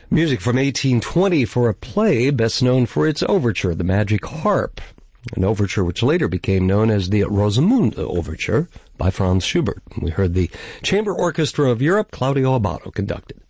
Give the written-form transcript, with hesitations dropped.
Music from 1820 for a play best known for its overture, The Magic Harp, an overture which later became known as the Rosamunde Overture by Franz Schubert. We heard the Chamber Orchestra of Europe, Claudio Abbado conducted.